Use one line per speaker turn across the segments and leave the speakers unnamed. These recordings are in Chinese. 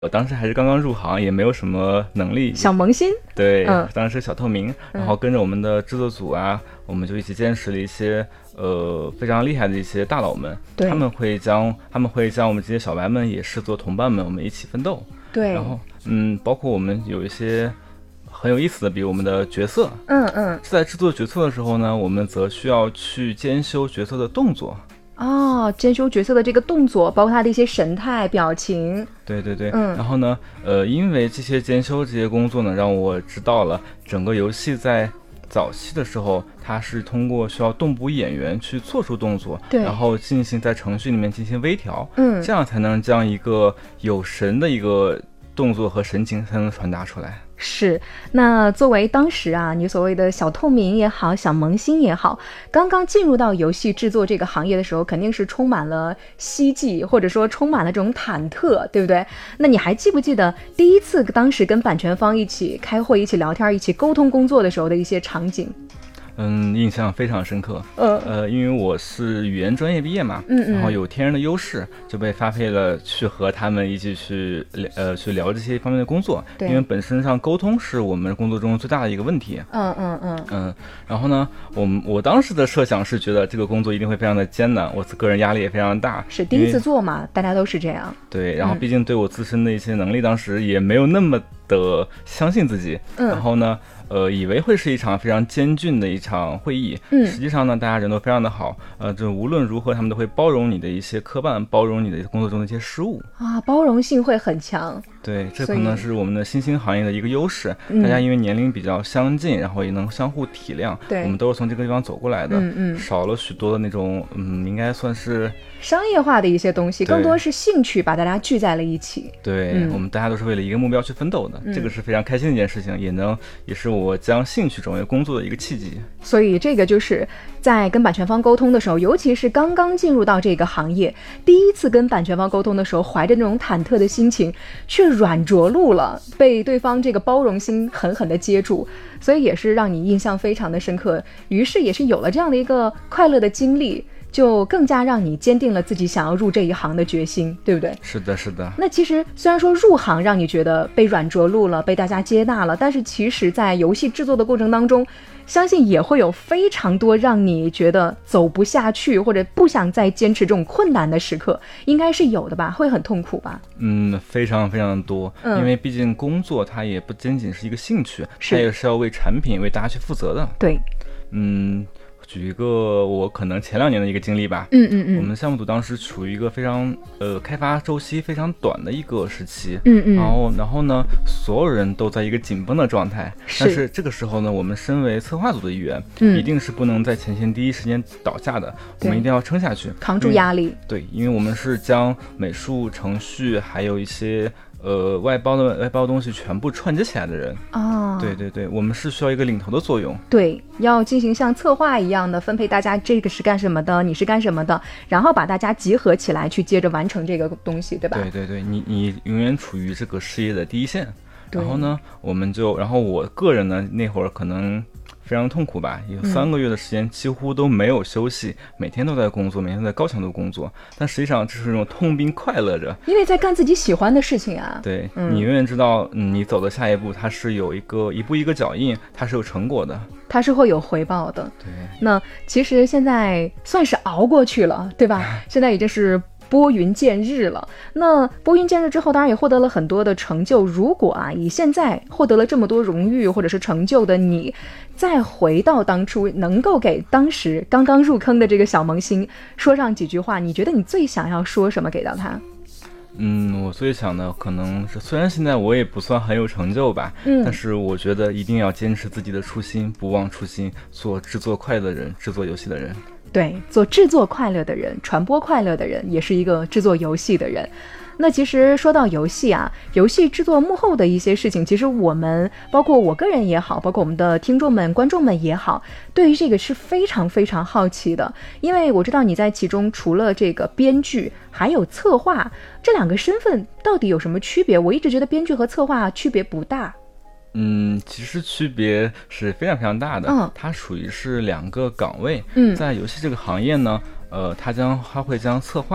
我当时还是刚刚入行，也没有什么能力，
小萌新。
对，当时小透明，然后跟着我们的制作组啊，我们就一起见识了一些非常厉害的一些大佬们，他们会将我们这些小白们也视作同伴们，我们一起奋斗。
对，
然后包括我们有一些很有意思的，比如我们的角色，在制作角色的时候呢，我们则需要去监修角色的动作。
监修角色的这个动作，包括他的一些神态、表情。
对，然后呢，因为这些监修这些工作呢，让我知道了整个游戏在早期的时候，它是通过需要动捕演员去做出动作，然后进行在程序里面进行微调，这样才能将一个有神的一个动作和神情才能传达出来。
是，那作为当时啊，你所谓的小透明也好，小萌新也好，刚刚进入到游戏制作这个行业的时候，肯定是充满了希冀，或者说充满了这种忐忑，对不对？那你还记不记得第一次当时跟版权方一起开会、一起聊天、一起沟通工作的时候的一些场景？
印象非常深刻。因为我是语言专业毕业嘛，然后有天然的优势，就被发配了去和他们一起去聊这些方面的工作。因为本身上沟通是我们工作中最大的一个问题。然后呢，我当时的设想是觉得这个工作一定会非常的艰难，我个人压力也非常大。
是第一次做嘛，大家都是这样。
对，然后毕竟对我自身的一些能力，当时也没有那么的相信自己。然后呢，以为会是一场非常艰峻的一场会议，实际上呢，大家人都非常的好，就无论如何，他们都会包容你的一些磕绊，包容你的工作中的一些失误
包容性会很强。
对，这可能是我们的新兴行业的一个优势。大家因为年龄比较相近，然后也能相互体谅，我们都是从这个地方走过来的，少了许多的那种应该算是
商业化的一些东西，更多是兴趣把大家聚在了一起。
对，我们大家都是为了一个目标去奋斗的，这个是非常开心的一件事情，也是我将兴趣转为工作的一个契机。
所以这个就是在跟版权方沟通的时候，尤其是刚刚进入到这个行业，第一次跟版权方沟通的时候，怀着那种忐忑的心情，却软着陆了，被对方这个包容心狠狠地接住，所以也是让你印象非常的深刻。于是也是有了这样的一个快乐的经历，就更加让你坚定了自己想要入这一行的决心，对不对？
是的。
那其实虽然说入行让你觉得被软着陆了，被大家接纳了，但是其实在游戏制作的过程当中，相信也会有非常多让你觉得走不下去或者不想再坚持这种困难的时刻，应该是有的吧？会很痛苦吧？
非常非常多，因为毕竟工作它也不仅仅是一个兴趣，它也是要为产品为大家去负责的。
对，
举一个我可能前2年的一个经历吧。我们项目组当时处于一个非常开发周期非常短的一个时期。然后呢，所有人都在一个紧绷的状态。但是这个时候呢，我们身为策划组的一员，一定是不能在前线第一时间倒下的，我们一定要撑下去，
扛住压力。
对，因为我们是将美术、程序还有一些外包东西全部串接起来的人。对，我们是需要一个领头的作用。
对，要进行像策划一样的分配，大家这个是干什么的，你是干什么的，然后把大家集合起来去接着完成这个东西，对吧？
对，你永远处于这个事业的第一线。然后呢，然后我个人呢，那会儿可能非常痛苦吧，有3个月的时间几乎都没有休息，每天都在工作，每天都在高强度工作，但实际上这是一种痛并快乐着，
因为在干自己喜欢的事情啊。
对，你永远知道你走的下一步它是有一步一个脚印，它是有成果的，
它是会有回报的。
对，
那其实现在算是熬过去了，对吧？现在已经是拨云见日了。那拨云见日之后，当然也获得了很多的成就。如果以现在获得了这么多荣誉或者是成就的你，再回到当初，能够给当时刚刚入坑的这个小萌新说上几句话，你觉得你最想要说什么给到他？
我最想的可能是，虽然现在我也不算很有成就吧，但是我觉得一定要坚持自己的初心，不忘初心，做制作快乐的人，制作游戏的人。
对，做制作快乐的人，传播快乐的人，也是一个制作游戏的人。那其实说到游戏游戏制作幕后的一些事情，其实我们包括我个人也好，包括我们的听众们、观众们也好，对于这个是非常非常好奇的。因为我知道你在其中除了这个编剧，还有策划，这2个身份到底有什么区别？我一直觉得编剧和策划区别不大。
其实区别是非常非常大的。它属于是2个岗位。在游戏这个行业呢，它会将策划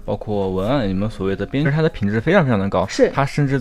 包括文案，你们所谓的编辑，它的品质非常非常的高，
是
它甚至